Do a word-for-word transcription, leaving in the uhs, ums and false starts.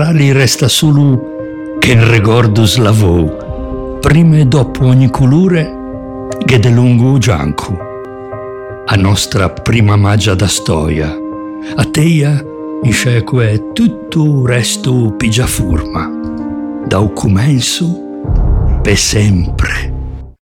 rali resta solo che il ricordo slavò, prima e dopo ogni colore, che de lungo gianco. A nostra prima magia da storia, a teia in sceque tutto resto pigia forma, da un comenzo per sempre.